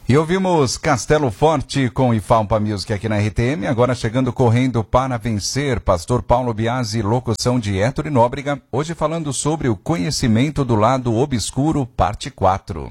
E ouvimos Castelo Forte com Ifalpa Music aqui na RTM, agora chegando correndo para vencer, Pastor Paulo Biasi, locução de Héctor Nóbrega, hoje falando sobre o conhecimento do lado obscuro, parte 4.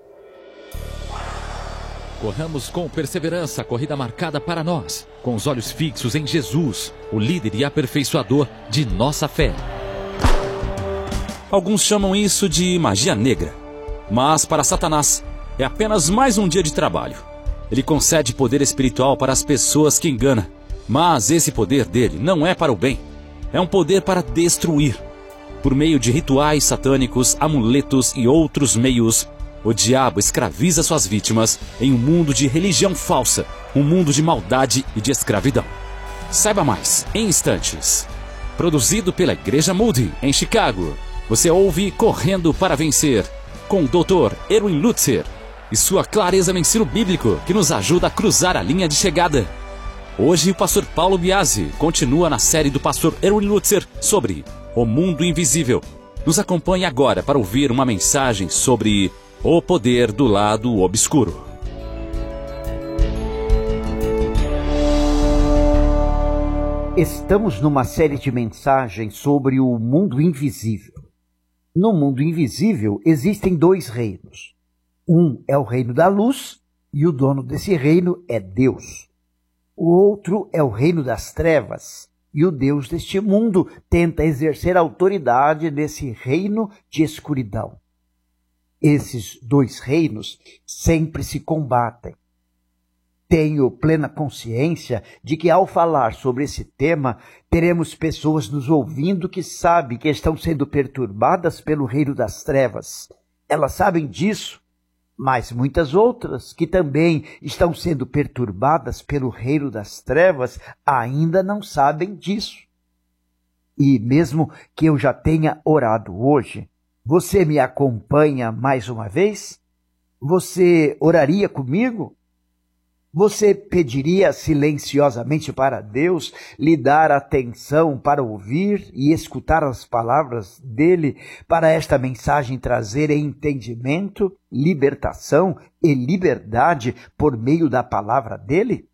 Corramos com perseverança a corrida marcada para nós, com os olhos fixos em Jesus, o líder e aperfeiçoador de nossa fé. Alguns chamam isso de magia negra, mas para Satanás é apenas mais um dia de trabalho. Ele concede poder espiritual para as pessoas que engana, mas esse poder dele não é para o bem, é um poder para destruir. Por meio de rituais satânicos, amuletos e outros meios, o diabo escraviza suas vítimas em um mundo de religião falsa, um mundo de maldade e de escravidão. Saiba mais em instantes. Produzido pela Igreja Moody, em Chicago, você ouve Correndo para Vencer, com o Dr. Erwin Lutzer e sua clareza no ensino bíblico que nos ajuda a cruzar a linha de chegada. Hoje o pastor Paulo Biasi continua na série do pastor Erwin Lutzer sobre o mundo invisível. Nos acompanhe agora para ouvir uma mensagem sobre o poder do lado obscuro. Estamos numa série de mensagens sobre o mundo invisível. No mundo invisível existem dois reinos. Um é o reino da luz e o dono desse reino é Deus. O outro é o reino das trevas e o Deus deste mundo tenta exercer autoridade nesse reino de escuridão. Esses dois reinos sempre se combatem. Tenho plena consciência de que ao falar sobre esse tema, teremos pessoas nos ouvindo que sabem que estão sendo perturbadas pelo reino das trevas. Elas sabem disso, mas muitas outras que também estão sendo perturbadas pelo reino das trevas ainda não sabem disso. E mesmo que eu já tenha orado hoje, você me acompanha mais uma vez? Você oraria comigo? Você pediria silenciosamente para Deus lhe dar atenção para ouvir e escutar as palavras dele, para esta mensagem trazer entendimento, libertação e liberdade por meio da palavra dele?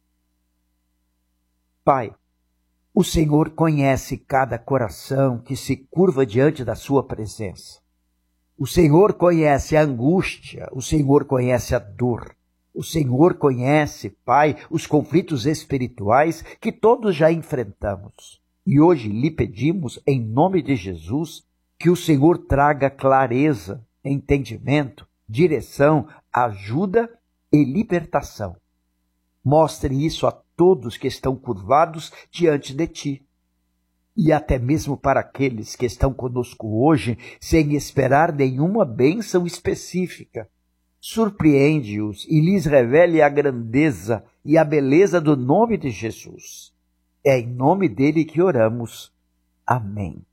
Pai, o Senhor conhece cada coração que se curva diante da sua presença. O Senhor conhece a angústia, o Senhor conhece a dor. O Senhor conhece, Pai, os conflitos espirituais que todos já enfrentamos. E hoje lhe pedimos, em nome de Jesus, que o Senhor traga clareza, entendimento, direção, ajuda e libertação. Mostre isso a todos que estão curvados diante de Ti. E até mesmo para aqueles que estão conosco hoje sem esperar nenhuma bênção específica. Surpreende-os e lhes revele a grandeza e a beleza do nome de Jesus. É em nome dele que oramos. Amém.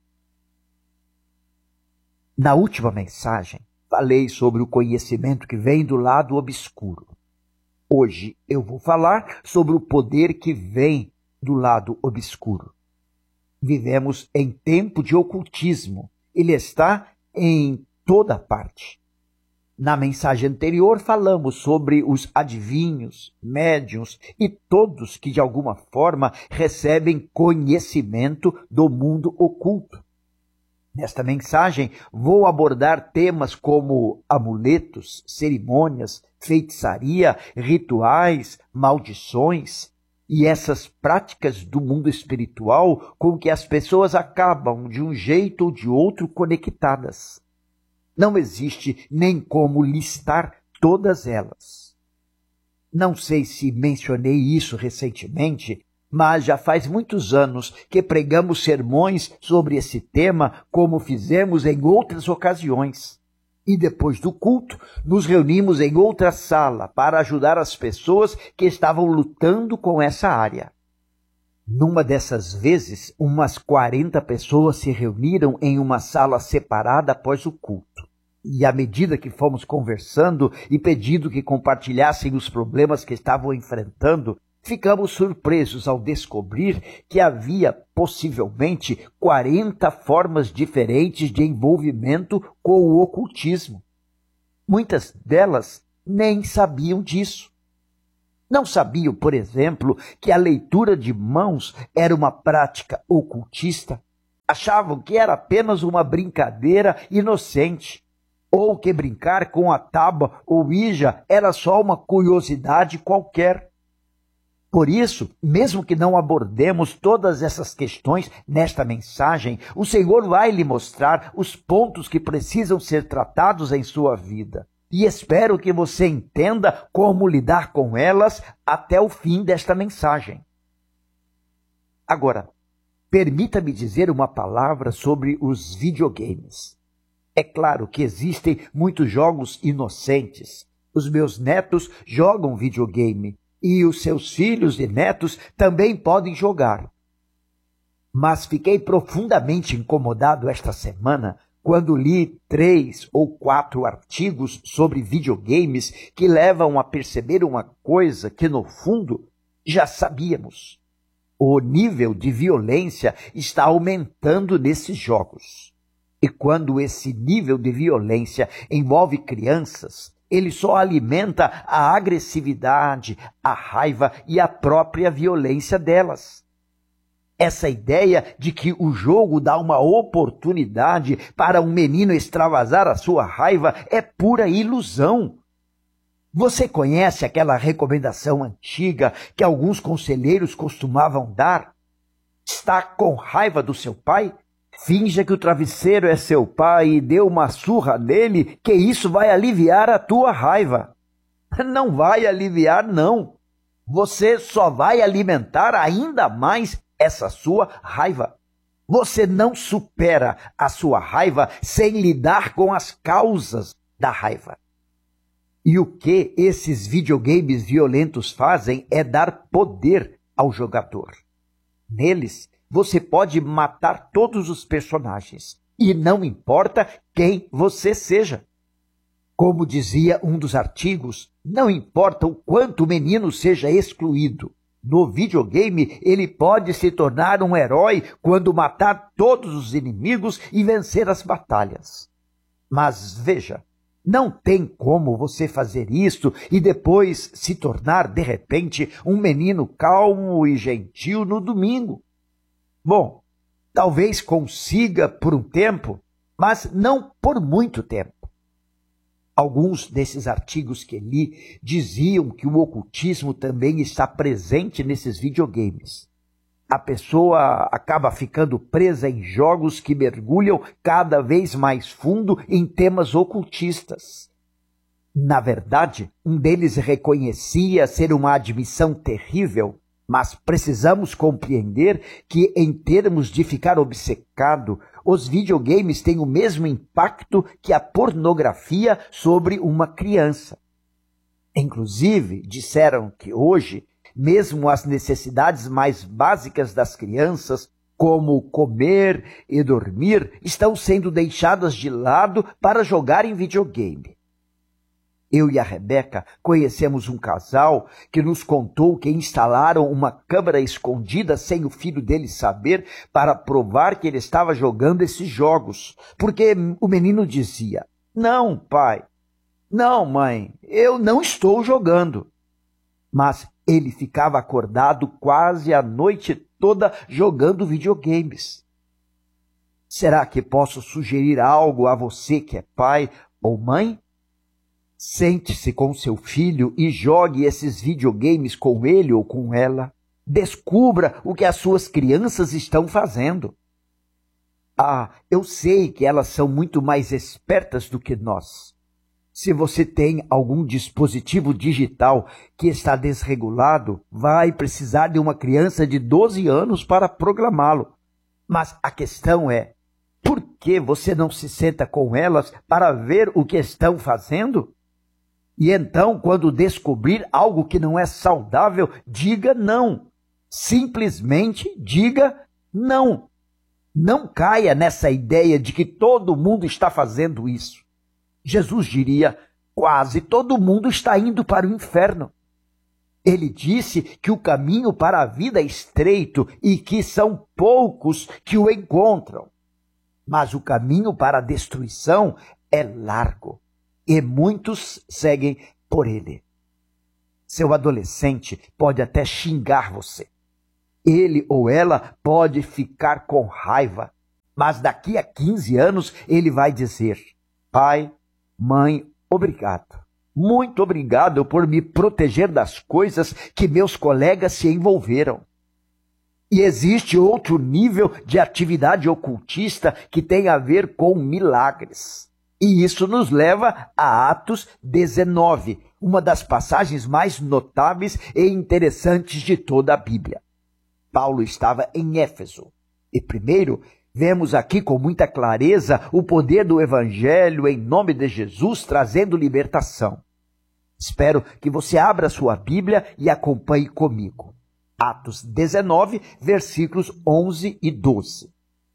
Na última mensagem, falei sobre o conhecimento que vem do lado obscuro. Hoje eu vou falar sobre o poder que vem do lado obscuro. Vivemos em tempo de ocultismo. Ele está em toda parte. Na mensagem anterior falamos sobre os adivinhos, médiuns e todos que de alguma forma recebem conhecimento do mundo oculto. Nesta mensagem vou abordar temas como amuletos, cerimônias, feitiçaria, rituais, maldições e essas práticas do mundo espiritual com que as pessoas acabam de um jeito ou de outro conectadas. Não existe nem como listar todas elas. Não sei se mencionei isso recentemente, mas já faz muitos anos que pregamos sermões sobre esse tema, como fizemos em outras ocasiões. E depois do culto, nos reunimos em outra sala para ajudar as pessoas que estavam lutando com essa área. Numa dessas vezes, umas 40 pessoas se reuniram em uma sala separada após o culto. E à medida que fomos conversando e pedindo que compartilhassem os problemas que estavam enfrentando, ficamos surpresos ao descobrir que havia possivelmente 40 formas diferentes de envolvimento com o ocultismo. Muitas delas nem sabiam disso. Não sabiam, por exemplo, que a leitura de mãos era uma prática ocultista. Achavam que era apenas uma brincadeira inocente, ou que brincar com a tábua ou Ouija era só uma curiosidade qualquer. Por isso, mesmo que não abordemos todas essas questões nesta mensagem, o Senhor vai lhe mostrar os pontos que precisam ser tratados em sua vida. E espero que você entenda como lidar com elas até o fim desta mensagem. Agora, permita-me dizer uma palavra sobre os videogames. É claro que existem muitos jogos inocentes. Os meus netos jogam videogame e os seus filhos e netos também podem jogar. Mas fiquei profundamente incomodado esta semana quando li 3 ou 4 artigos sobre videogames que levam a perceber uma coisa que, no fundo, já sabíamos. O nível de violência está aumentando nesses jogos. E quando esse nível de violência envolve crianças, ele só alimenta a agressividade, a raiva e a própria violência delas. Essa ideia de que o jogo dá uma oportunidade para um menino extravasar a sua raiva é pura ilusão. Você conhece aquela recomendação antiga que alguns conselheiros costumavam dar? Está com raiva do seu pai? Finja que o travesseiro é seu pai e dê uma surra nele, que isso vai aliviar a tua raiva. Não vai aliviar, não. Você só vai alimentar ainda mais essa sua raiva. Você não supera a sua raiva sem lidar com as causas da raiva. E o que esses videogames violentos fazem é dar poder ao jogador. Neles, você pode matar todos os personagens, e não importa quem você seja. Como dizia um dos artigos, não importa o quanto o menino seja excluído. No videogame, ele pode se tornar um herói quando matar todos os inimigos e vencer as batalhas. Mas veja, não tem como você fazer isso e depois se tornar, de repente, um menino calmo e gentil no domingo. Bom, talvez consiga por um tempo, mas não por muito tempo. Alguns desses artigos que li diziam que o ocultismo também está presente nesses videogames. A pessoa acaba ficando presa em jogos que mergulham cada vez mais fundo em temas ocultistas. Na verdade, um deles reconhecia ser uma admissão terrível, mas precisamos compreender que, em termos de ficar obcecado, os videogames têm o mesmo impacto que a pornografia sobre uma criança. Inclusive, disseram que hoje, mesmo as necessidades mais básicas das crianças, como comer e dormir, estão sendo deixadas de lado para jogar em videogame. Eu e a Rebeca conhecemos um casal que nos contou que instalaram uma câmera escondida sem o filho dele saber para provar que ele estava jogando esses jogos. Porque o menino dizia, não, pai, não, mãe, eu não estou jogando. Mas ele ficava acordado quase a noite toda jogando videogames. Será que posso sugerir algo a você que é pai ou mãe? Sente-se com seu filho e jogue esses videogames com ele ou com ela. Descubra o que as suas crianças estão fazendo. Ah, eu sei que elas são muito mais espertas do que nós. Se você tem algum dispositivo digital que está desregulado, vai precisar de uma criança de 12 anos para programá-lo. Mas a questão é, por que você não se senta com elas para ver o que estão fazendo? E então, quando descobrir algo que não é saudável, diga não. Simplesmente diga não. Não caia nessa ideia de que todo mundo está fazendo isso. Jesus diria, quase todo mundo está indo para o inferno. Ele disse que o caminho para a vida é estreito e que são poucos que o encontram. Mas o caminho para a destruição é largo. E muitos seguem por ele. Seu adolescente pode até xingar você. Ele ou ela pode ficar com raiva, mas daqui a 15 anos ele vai dizer: pai, mãe, obrigado. Muito obrigado por me proteger das coisas que meus colegas se envolveram. E existe outro nível de atividade ocultista que tem a ver com milagres. E isso nos leva a Atos 19, uma das passagens mais notáveis e interessantes de toda a Bíblia. Paulo estava em Éfeso. E primeiro, vemos aqui com muita clareza o poder do Evangelho em nome de Jesus trazendo libertação. Espero que você abra sua Bíblia e acompanhe comigo. Atos 19, versículos 11 e 12.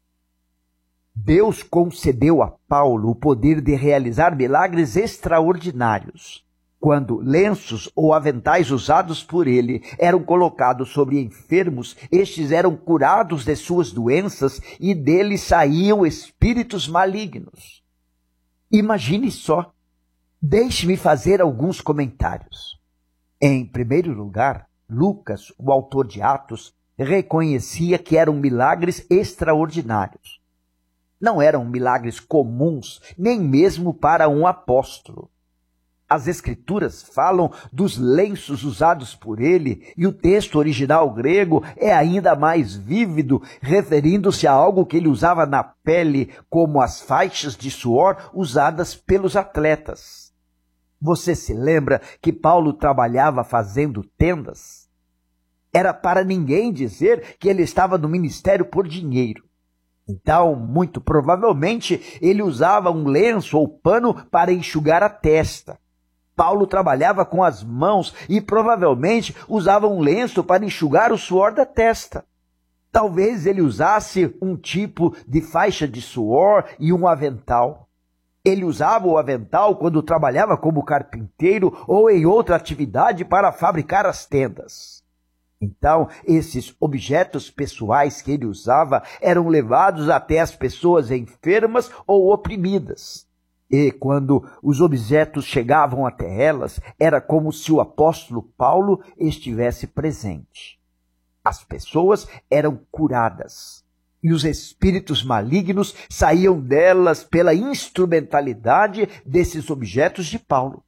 Deus concedeu a Paulo o poder de realizar milagres extraordinários. Quando lenços ou aventais usados por ele eram colocados sobre enfermos, estes eram curados de suas doenças e deles saíam espíritos malignos. Imagine só. Deixe-me fazer alguns comentários. Em primeiro lugar, Lucas, o autor de Atos, reconhecia que eram milagres extraordinários. Não eram milagres comuns, nem mesmo para um apóstolo. As Escrituras falam dos lenços usados por ele, e o texto original grego é ainda mais vívido, referindo-se a algo que ele usava na pele, como as faixas de suor usadas pelos atletas. Você se lembra que Paulo trabalhava fazendo tendas? Era para ninguém dizer que ele estava no ministério por dinheiro. Então, muito provavelmente, ele usava um lenço ou pano para enxugar a testa. Paulo trabalhava com as mãos e provavelmente usava um lenço para enxugar o suor da testa. Talvez ele usasse um tipo de faixa de suor e um avental. Ele usava o avental quando trabalhava como carpinteiro ou em outra atividade para fabricar as tendas. Então, esses objetos pessoais que ele usava eram levados até as pessoas enfermas ou oprimidas. E quando os objetos chegavam até elas, era como se o apóstolo Paulo estivesse presente. As pessoas eram curadas e os espíritos malignos saíam delas pela instrumentalidade desses objetos de Paulo.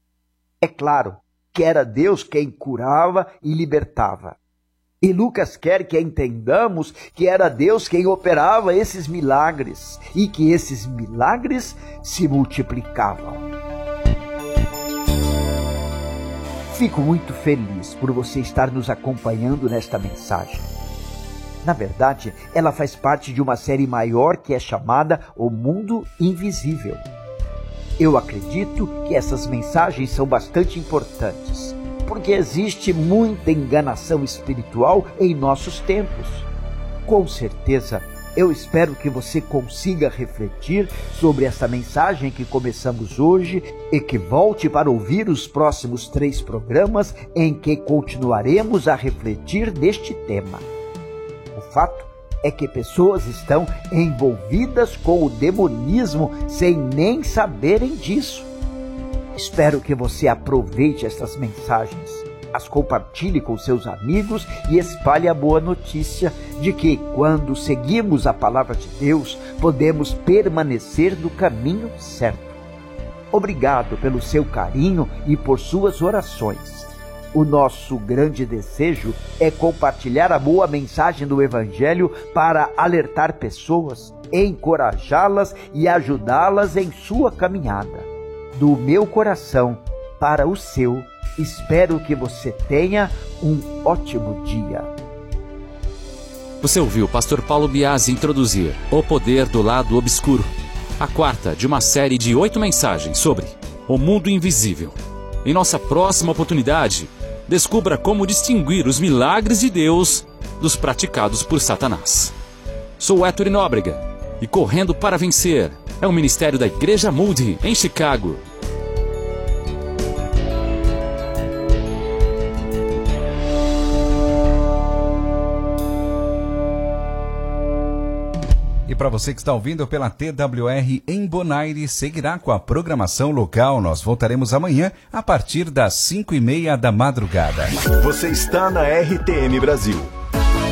É claro que era Deus quem curava e libertava. E Lucas quer que entendamos que era Deus quem operava esses milagres e que esses milagres se multiplicavam. Fico muito feliz por você estar nos acompanhando nesta mensagem. Na verdade, ela faz parte de uma série maior que é chamada O Mundo Invisível. Eu acredito que essas mensagens são bastante importantes, porque existe muita enganação espiritual em nossos tempos. Com certeza, eu espero que você consiga refletir sobre essa mensagem que começamos hoje e que volte para ouvir os próximos 3 programas em que continuaremos a refletir neste tema. O fato é que pessoas estão envolvidas com o demonismo sem nem saberem disso. Espero que você aproveite estas mensagens, as compartilhe com seus amigos e espalhe a boa notícia de que, quando seguimos a palavra de Deus, podemos permanecer no caminho certo. Obrigado pelo seu carinho e por suas orações. O nosso grande desejo é compartilhar a boa mensagem do Evangelho para alertar pessoas, encorajá-las e ajudá-las em sua caminhada. Do meu coração para o seu, espero que você tenha um ótimo dia. Você ouviu o pastor Paulo Biasi introduzir O Poder do Lado Obscuro, a 4ª de uma série de 8 mensagens sobre o mundo invisível. Em nossa próxima oportunidade, descubra como distinguir os milagres de Deus dos praticados por Satanás. Sou Héctor Nóbrega e Correndo para Vencer é um ministério da Igreja Moody, em Chicago. E para você que está ouvindo pela TWR em Bonaire, seguirá com a programação local. Nós voltaremos amanhã a partir das 5:30 da madrugada. Você está na RTM Brasil.